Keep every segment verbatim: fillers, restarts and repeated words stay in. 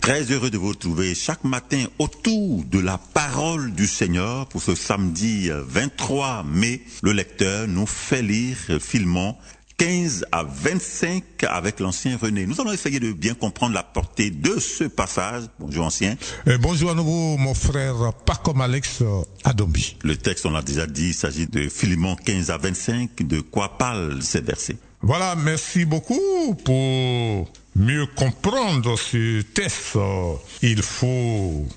Très heureux de vous retrouver chaque matin autour de la parole du Seigneur pour ce samedi vingt-trois mai. Le lecteur nous fait lire Philémon quinze à vingt-cinq avec l'ancien René. Nous allons essayer de bien comprendre la portée de ce passage. Bonjour ancien. Et bonjour à nouveau mon frère, pas comme Alex Adombi. Le texte, on l'a déjà dit, il s'agit de Philémon quinze à vingt-cinq. De quoi parlent ces versets? Voilà, merci beaucoup. Pour mieux comprendre ce texte, il faut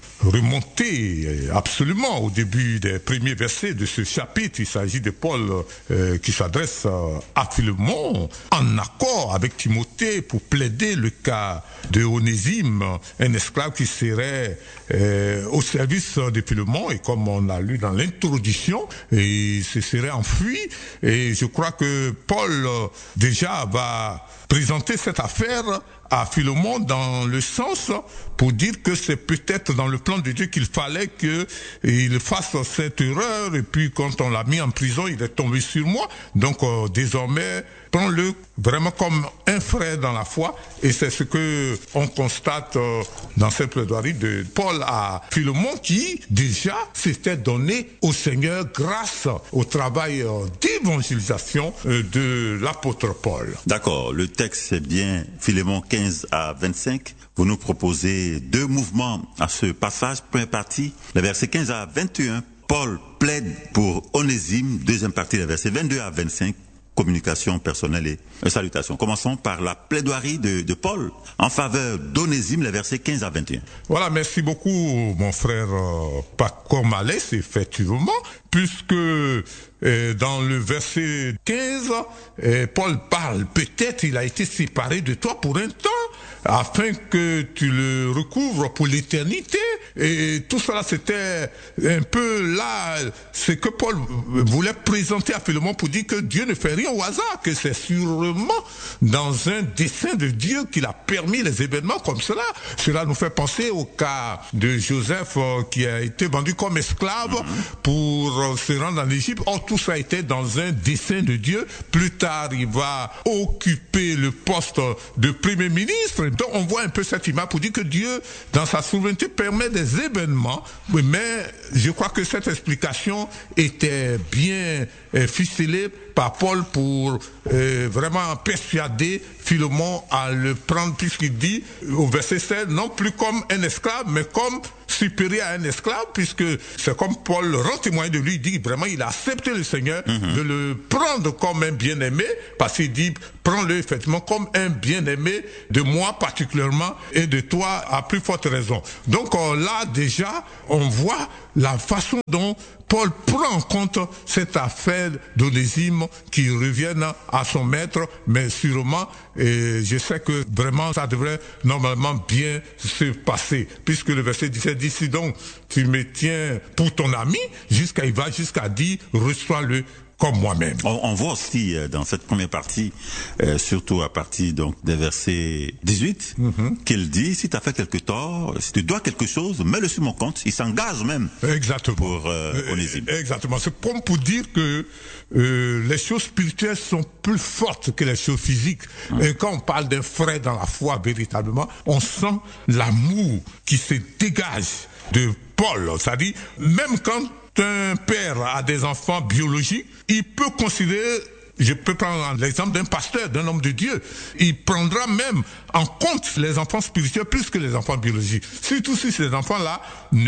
remonter absolument au début des premiers versets de ce chapitre. Il s'agit de Paul euh, qui s'adresse à Philémon en accord avec Timothée pour plaider le cas de Onésime, un esclave qui serait euh, au service de Philémon, et comme on l'a lu dans l'introduction, il se serait enfui. Et je crois que Paul euh, déjà va présenter cette affaire à Philémon dans le sens pour dire que c'est peut-être dans le plan de Dieu qu'il fallait qu'il fasse cette erreur, et puis quand on l'a mis en prison, il est tombé sur moi. Donc euh, désormais, prends-le vraiment comme un frère dans la foi, et c'est ce que on constate euh, dans cette plaidoirie de Paul à Philémon, qui déjà s'était donné au Seigneur grâce au travail euh, d'évangélisation euh, de l'apôtre Paul. D'accord, le texte c'est bien Philémon quinze à vingt-cinq. Vous nous proposez deux mouvements à ce passage. Première partie, le verset quinze à vingt et un, Paul plaide pour Onésime. Deuxième partie, le verset vingt-deux à vingt-cinq, communication personnelle et euh, salutations. Commençons par la plaidoirie de, de Paul en faveur d'Onésime, les versets quinze à vingt et un. Voilà, merci beaucoup mon frère euh, Paco Malès, effectivement, puisque euh, dans le verset quinze, euh, Paul parle, peut-être il a été séparé de toi pour un temps, afin que tu le recouvres pour l'éternité. Et tout cela, c'était un peu là ce que Paul voulait présenter à Philémon pour dire que Dieu ne fait rien au hasard, que c'est sûrement dans un dessein de Dieu qu'il a permis les événements comme cela. Cela nous fait penser au cas de Joseph euh, qui a été vendu comme esclave mm-hmm. pour euh, se rendre en Égypte. Or, tout ça était dans un dessein de Dieu. Plus tard, il va occuper le poste de premier ministre. Donc, on voit un peu cette image pour dire que Dieu, dans sa souveraineté, permet des événements. Oui, mais je crois que cette explication était bien euh, ficelée par Paul pour euh, vraiment persuader Philémon à le prendre, puisqu'il dit au verset sept, non plus comme un esclave, mais comme supérieur à un esclave, puisque c'est comme Paul rend témoin de lui, il dit vraiment il a accepté le Seigneur mm-hmm. de le prendre comme un bien-aimé, parce qu'il dit prends-le effectivement comme un bien-aimé de moi particulièrement et de toi à plus forte raison. Donc euh, là déjà on voit la façon dont Paul prend en compte cette affaire d'Onésime qui revienne à son maître, mais sûrement, et je sais que vraiment ça devrait normalement bien se passer, puisque le verset dix-sept dit, si donc tu me tiens pour ton ami, jusqu'à il va jusqu'à dire, reçois-le comme moi-même. On, on voit aussi euh, dans cette première partie, euh, surtout à partir donc des versets dix-huit, mm-hmm. qu'il dit, si tu as fait quelque tort, si tu dois quelque chose, mets-le sur mon compte. Il s'engage même Exactement. pour euh, Onésime. Exactement. C'est comme pour dire que euh, les choses spirituelles sont plus fortes que les choses physiques. Mm. Et quand on parle d'un frère dans la foi, véritablement, on sent l'amour qui se dégage de Paul. C'est-à-dire, même quand un père a des enfants biologiques, il peut considérer, je peux prendre l'exemple d'un pasteur, d'un homme de Dieu, il prendra même en compte les enfants spirituels plus que les enfants biologiques. Surtout si ces enfants-là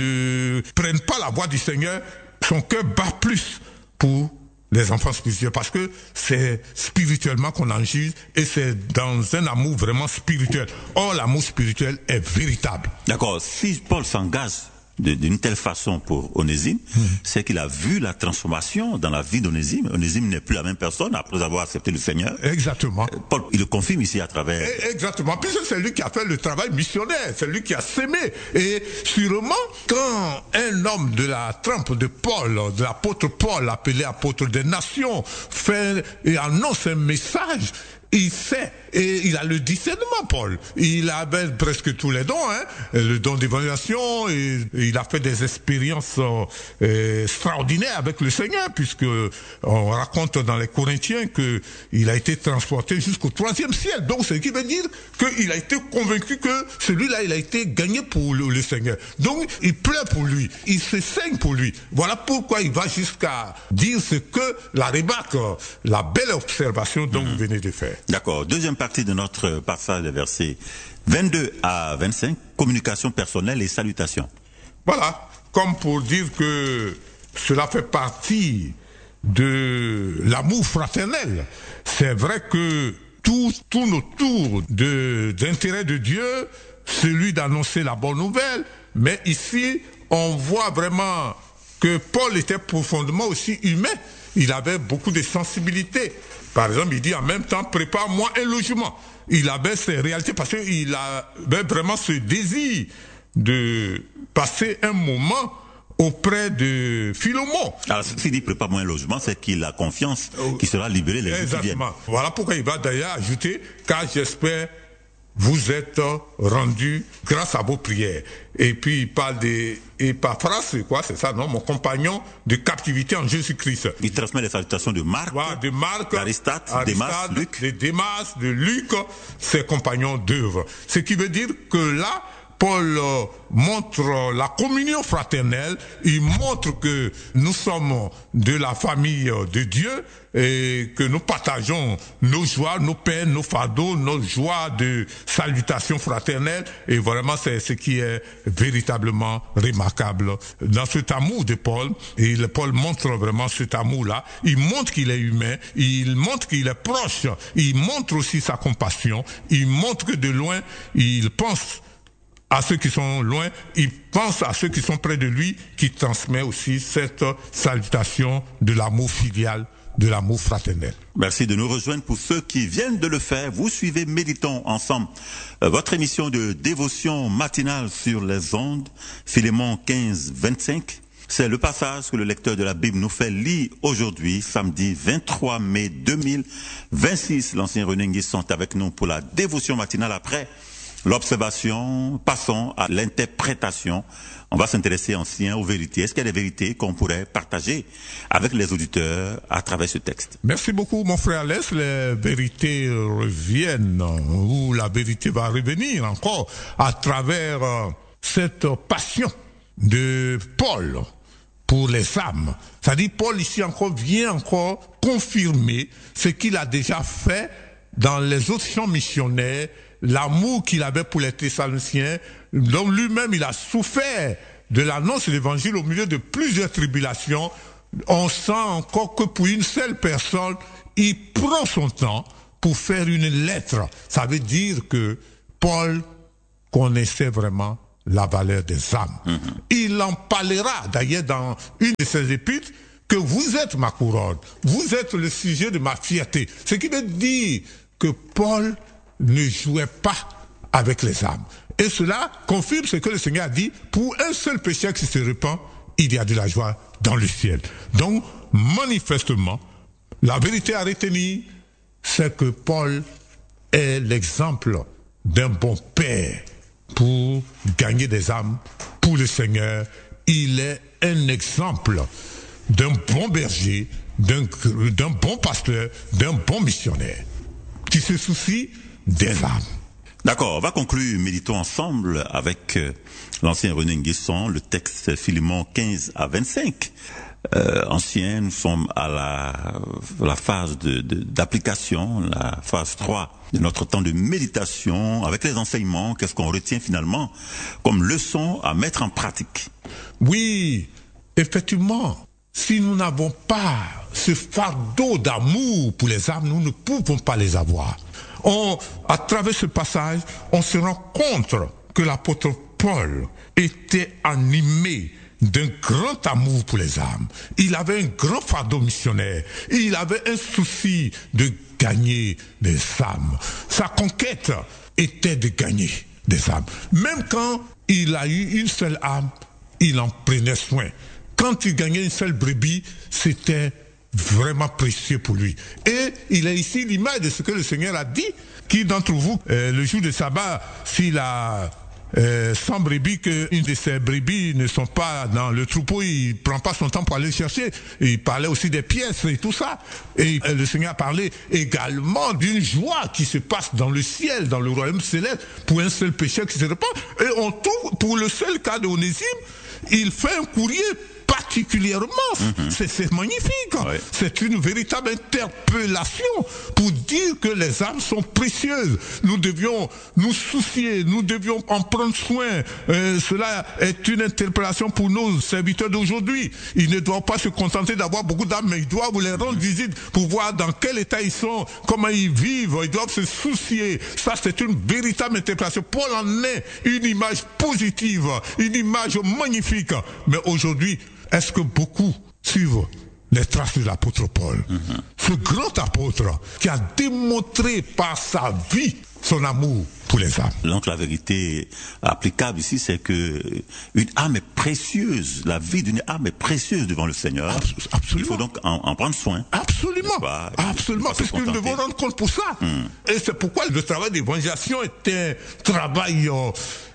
ne prennent pas la voix du Seigneur, son cœur bat plus pour les enfants spirituels, parce que c'est spirituellement qu'on en juge, et c'est dans un amour vraiment spirituel. Or, l'amour spirituel est véritable. D'accord, si Paul s'engage d'une telle façon pour Onésime, mmh. c'est qu'il a vu la transformation dans la vie d'Onésime. Onésime n'est plus la même personne après avoir accepté le Seigneur. Exactement. Paul, il le confirme ici à travers... Exactement. Puisque c'est lui qui a fait le travail missionnaire, c'est lui qui a sémé. Et sûrement, quand un homme de la trempe de Paul, de l'apôtre Paul, appelé apôtre des nations, fait et annonce un message, il sait et il a le discernement, Paul. Il avait presque tous les dons, hein, le don d'évaluation, et, et il a fait des expériences euh, extraordinaires avec le Seigneur, puisque on raconte dans les Corinthiens que il a été transporté jusqu'au troisième ciel. Donc, ce qui veut dire qu'il a été convaincu que celui-là, il a été gagné pour le, le Seigneur. Donc, il pleure pour lui, il se saigne pour lui. Voilà pourquoi il va jusqu'à dire ce que la remarque, la belle observation dont mmh. vous venez de faire. D'accord. Deuxième partie de notre passage, les versets vingt-deux à vingt-cinq, communication personnelle et salutation. Voilà, comme pour dire que cela fait partie de l'amour fraternel. C'est vrai que tout tourne autour de d'intérêt de Dieu, celui d'annoncer la bonne nouvelle, mais ici, on voit vraiment que Paul était profondément aussi humain. Il avait beaucoup de sensibilité. Par exemple, il dit en même temps, prépare-moi un logement. Il avait ces réalités parce qu'il avait vraiment ce désir de passer un moment auprès de Philémon. Alors, ce qu'il dit, prépare-moi un logement, c'est qu'il a confiance qu'il sera libéré les jours qui viennent. Voilà pourquoi il va d'ailleurs ajouter, car j'espère vous êtes rendus grâce à vos prières. Et puis il parle d'Épaphras, c'est quoi, c'est ça, non, mon compagnon de captivité en Jésus-Christ. Il transmet les salutations de Marc, voilà, de Marc, d'Aristarque, Démas, Luc. de Démas, de Luc, ses compagnons d'œuvre. Ce qui veut dire que là, Paul euh, montre la communion fraternelle, il montre que nous sommes de la famille de Dieu et que nous partageons nos joies, nos peines, nos fardeaux, nos joies de salutation fraternelle, et vraiment c'est ce qui est véritablement remarquable dans cet amour de Paul. Et Paul montre vraiment cet amour-là, il montre qu'il est humain, il montre qu'il est proche, il montre aussi sa compassion, il montre que de loin, il pense à ceux qui sont loin, il pense à ceux qui sont près de lui, qui transmet aussi cette salutation de l'amour filial, de l'amour fraternel. Merci de nous rejoindre. Pour ceux qui viennent de le faire, vous suivez Méditons ensemble, euh, votre émission de dévotion matinale sur les ondes, Philémon quinze vingt-cinq. C'est le passage que le lecteur de la Bible nous fait lire aujourd'hui, samedi vingt-trois mai deux mille vingt-six. L'ancien René Nguisson est avec nous pour la dévotion matinale. Après l'observation, passons à l'interprétation. On va s'intéresser ancien aux vérités. Est-ce qu'il y a des vérités qu'on pourrait partager avec les auditeurs à travers ce texte? Merci beaucoup, mon frère Les. Les vérités reviennent, ou la vérité va revenir encore à travers euh, cette passion de Paul pour les âmes. C'est-à-dire, Paul ici encore vient encore confirmer ce qu'il a déjà fait dans les autres champs missionnaires, l'amour qu'il avait pour les Thessaloniciens, dont lui-même il a souffert de l'annonce de l'évangile au milieu de plusieurs tribulations. On sent encore que pour une seule personne, il prend son temps pour faire une lettre. Ça veut dire que Paul connaissait vraiment la valeur des âmes. Mm-hmm. Il en parlera d'ailleurs dans une de ses épîtres, que vous êtes ma couronne, vous êtes le sujet de ma fierté. Ce qui veut dire que Paul ne jouait pas avec les âmes. Et cela confirme ce que le Seigneur a dit, pour un seul pécheur qui se repent, il y a de la joie dans le ciel. Donc, manifestement, la vérité à retenir, c'est que Paul est l'exemple d'un bon père pour gagner des âmes pour le Seigneur. Il est un exemple d'un bon berger, d'un, d'un bon pasteur, d'un bon missionnaire qui se soucie des âmes. D'accord, on va conclure, méditons ensemble avec euh, l'ancien René Nguisson, le texte Philémon quinze à vingt-cinq. Euh, ancien, nous sommes à la, la phase de, de, d'application, la phase trois de notre temps de méditation, avec les enseignements, qu'est-ce qu'on retient finalement comme leçon à mettre en pratique. Oui, effectivement, si nous n'avons pas ce fardeau d'amour pour les âmes, nous ne pouvons pas les avoir. On, à travers ce passage, on se rend compte que l'apôtre Paul était animé d'un grand amour pour les âmes. Il avait un grand fardeau missionnaire. Il avait un souci de gagner des âmes. Sa conquête était de gagner des âmes. Même quand il a eu une seule âme, il en prenait soin. Quand il gagnait une seule brebis, c'était vraiment précieux pour lui. Et il a ici l'image de ce que le Seigneur a dit. Qui d'entre vous, euh, le jour de sabbat, s'il a euh, cent brebis, qu'une de ces brebis ne sont pas dans le troupeau, il prend pas son temps pour aller le chercher. Et il parlait aussi des pièces et tout ça. Et euh, le Seigneur a parlé également d'une joie qui se passe dans le ciel, dans le royaume céleste, pour un seul pécheur qui se répand. Et on trouve, pour le seul cas d'Onésime, il fait un courrier particulièrement, mm-hmm. c'est, c'est magnifique. Ouais. C'est une véritable interpellation pour dire que les âmes sont précieuses. Nous devions nous soucier, nous devions en prendre soin. Euh, cela est une interpellation pour nos serviteurs d'aujourd'hui. Ils ne doivent pas se contenter d'avoir beaucoup d'âmes, mais ils doivent les rendre visite pour voir dans quel état ils sont, comment ils vivent. Ils doivent se soucier. Ça, c'est une véritable interpellation. Paul en est une image positive, une image magnifique. Mais aujourd'hui, est-ce que beaucoup suivent les traces de l'apôtre Paul, mm-hmm. ce grand apôtre qui a démontré par sa vie son amour pour les âmes? Donc la vérité applicable ici, c'est que une âme est précieuse. La vie d'une âme est précieuse devant le Seigneur. Absolument. Il faut donc en, en prendre soin. Absolument. Pas, Absolument. Parce que nous devons rendre compte pour ça. Mm. Et c'est pourquoi le travail d'évangélisation est un travail euh,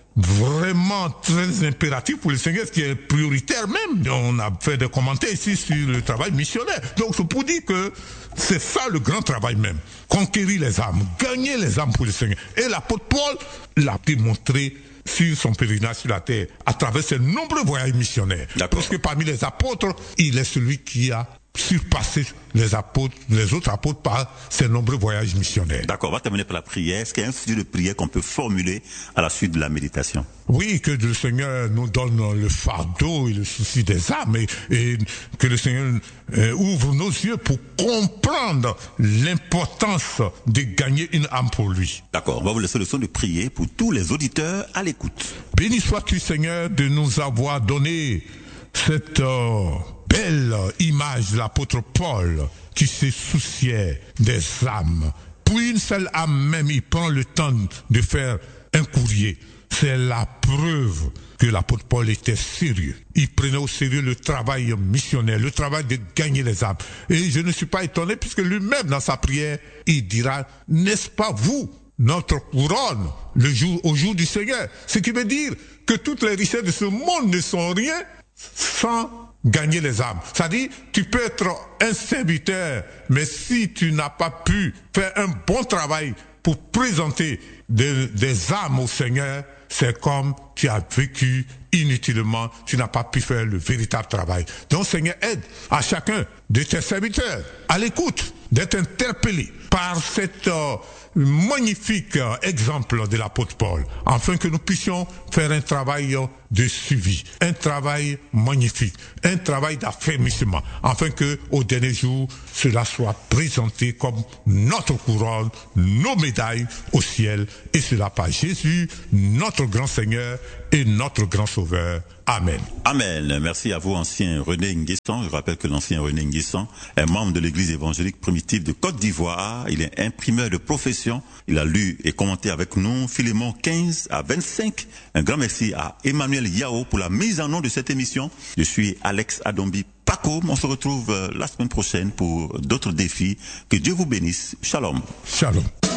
vraiment très impératif pour le Seigneur, qui est prioritaire même. On a fait des commentaires ici sur le travail missionnaire. Donc c'est pour dire que c'est ça le grand travail même. Conquérir les âmes, gagner les âmes pour le Seigneur. Et l'apôtre Paul l'a démontré sur son pèlerinage sur la terre, à travers ses nombreux voyages missionnaires. D'accord. Parce que parmi les apôtres, il est celui qui a surpasser les apôtres, les autres apôtres par ces nombreux voyages missionnaires. D'accord, on va terminer par la prière. Est-ce qu'il y a un sujet de prière qu'on peut formuler à la suite de la méditation? Oui, que le Seigneur nous donne le fardeau et le souci des âmes, et, et que le Seigneur euh, ouvre nos yeux pour comprendre l'importance de gagner une âme pour lui. D'accord, on va vous laisser le soin de prier pour tous les auditeurs à l'écoute. Béni sois-tu, Seigneur, de nous avoir donné cette euh, belle image de l'apôtre Paul qui se souciait des âmes. Pour une seule âme même, il prend le temps de faire un courrier. C'est la preuve que l'apôtre Paul était sérieux. Il prenait au sérieux le travail missionnaire, le travail de gagner les âmes. Et je ne suis pas étonné puisque lui-même dans sa prière, il dira, n'est-ce pas vous, notre couronne, le jour, au jour du Seigneur? Ce qui veut dire que toutes les richesses de ce monde ne sont rien sans gagner les âmes. C'est-à-dire, tu peux être un serviteur, mais si tu n'as pas pu faire un bon travail pour présenter des, des âmes au Seigneur, c'est comme tu as vécu inutilement, tu n'as pas pu faire le véritable travail. Donc, Seigneur, aide à chacun de tes serviteurs, à l'écoute, d'être interpellé par cet euh, magnifique euh, exemple de l'apôtre Paul, afin que nous puissions faire un travail euh, de suivi, un travail magnifique, un travail d'affermissement, afin que au dernier jour, cela soit présenté comme notre couronne, nos médailles au ciel, et cela par Jésus, notre grand Seigneur et notre grand Sauveur. Amen. Amen. Merci à vous, ancien René Nguessan. Je rappelle que l'ancien René Nguessan est membre de l'église évangélique primitive de Côte d'Ivoire. Il est imprimeur de profession. Il a lu et commenté avec nous Philémon quinze à vingt-cinq. Un grand merci à Emmanuel Yao pour la mise en nom de cette émission. Je suis Alex Adombi Paco. On se retrouve la semaine prochaine pour d'autres défis. Que Dieu vous bénisse. Shalom. Shalom.